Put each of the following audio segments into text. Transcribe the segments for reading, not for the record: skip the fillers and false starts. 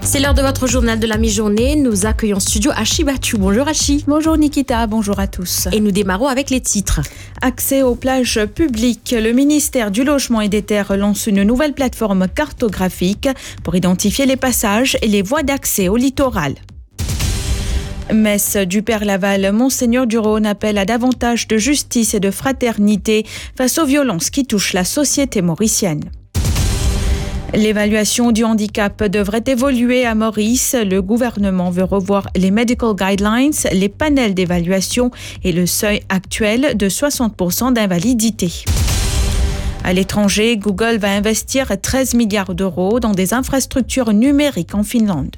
C'est l'heure de votre journal de la mi-journée. Nous accueillons en studio Achi Batu. Bonjour Achi. Bonjour Nikita, bonjour à tous. Et nous démarrons avec les titres. Accès aux plages publiques. Le ministère du Logement et des Terres lance une nouvelle plateforme cartographique pour identifier les passages et les voies d'accès au littoral. Messe du Père Laval, Monseigneur du Rhône appelle à davantage de justice et de fraternité face aux violences qui touchent la société mauricienne. L'évaluation du handicap devrait évoluer à Maurice. Le gouvernement veut revoir les medical guidelines, les panels d'évaluation et le seuil actuel de 60% d'invalidité. À l'étranger, Google va investir 13 milliards d'euros dans des infrastructures numériques en Finlande.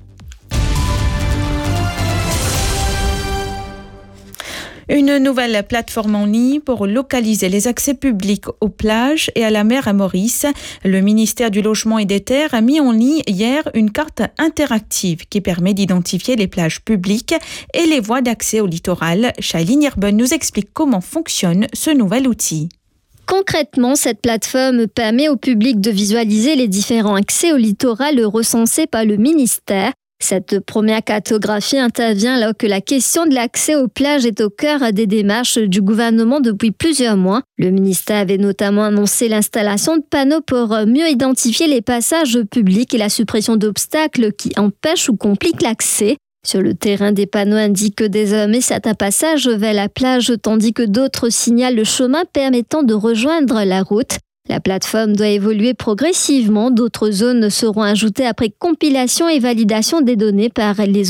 Une nouvelle plateforme en ligne pour localiser les accès publics aux plages et à la mer à Maurice. Le ministère du Logement et des Terres a mis en ligne hier une carte interactive qui permet d'identifier les plages publiques et les voies d'accès au littoral. Shailene Irben nous explique comment fonctionne ce nouvel outil. Concrètement, cette plateforme permet au public de visualiser les différents accès au littoral recensés par le ministère. Cette première cartographie intervient alors que la question de l'accès aux plages est au cœur des démarches du gouvernement depuis plusieurs mois. Le ministère avait notamment annoncé l'installation de panneaux pour mieux identifier les passages publics et la suppression d'obstacles qui empêchent ou compliquent l'accès. Sur le terrain, des panneaux indiquent désormais certains passages vers la plage, tandis que d'autres signalent le chemin permettant de rejoindre la route. La plateforme doit évoluer progressivement. D'autres zones seront ajoutées après compilation et validation des données par les